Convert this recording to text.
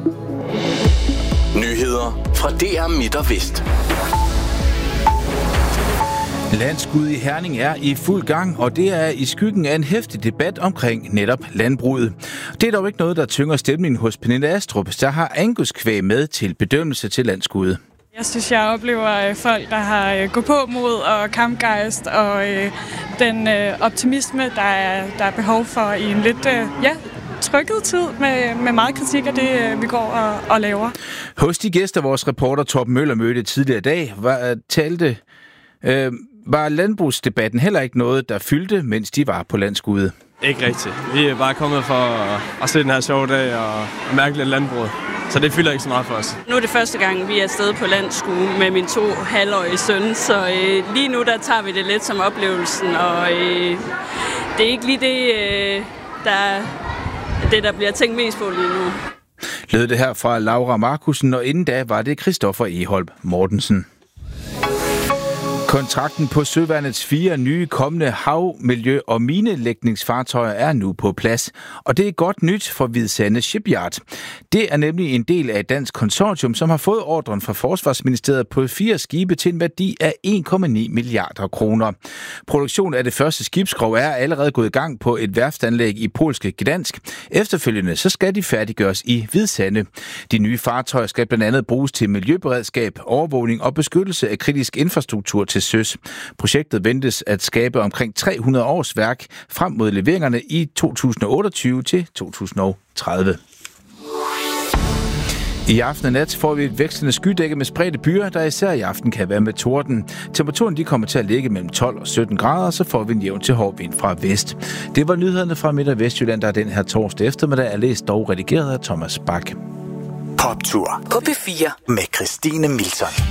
Nyheder fra DR Midt og Vest. Landskud i Herning er i fuld gang, og det er i skyggen af en heftig debat omkring netop landbruget. Det er dog ikke noget, der tynger stemningen hos Pernille Astrup, der har anguskvæg med til bedømmelse til landskudet. Jeg synes, jeg oplever folk, der har gå på mod og kampgejst og den optimisme, der er behov for i en lidt trykket tid med meget kritik af det, vi går og laver. Hos de gæster, vores reporter Torben Møller mødte tidligere i dag, var landbrugsdebatten heller ikke noget, der fyldte, mens de var på landskudet. Ikke rigtigt. Vi er bare kommet for at se den her sjove dag og mærke lidt landbruget. Så det fylder ikke så meget for os. Nu er det første gang, vi er afsted på landskue med min 2 halvårige søn, så lige nu der tager vi det lidt som oplevelsen, og det er ikke lige det, der bliver tænkt mest på lige nu. Lød det her fra Laura Markussen, og inden da var det Christoffer Egholm Mortensen. Kontrakten på Søværnets 4 nye kommende hav-, miljø- og minelægningsfartøjer er nu på plads. Og det er godt nyt for Hvidsande Shipyard. Det er nemlig en del af et dansk konsortium, som har fået ordren fra Forsvarsministeriet på 4 skibe til en værdi af 1,9 milliarder kroner. Produktion af det første skibsskrog er allerede gået i gang på et værftsanlæg i polske Gdansk. Efterfølgende så skal de færdiggøres i Hvidsande. De nye fartøjer skal blandt andet bruges til miljøberedskab, overvågning og beskyttelse af kritisk infrastruktur til søs. Projektet ventes at skabe omkring 300 års værk frem mod leveringerne i 2028 til 2030. I aften og nat får vi et vekslende skydække med spredte byer, der især i aften kan være med torden. Temperaturen de kommer til at ligge mellem 12 og 17 grader, så får vi en jævn til hård vind fra vest. Det var nyhederne fra Midt- og Vestjylland, der er den her torsdag eftermiddag er læst og redigeret af Thomas Bak. Poptur på P4 med Christine Milton.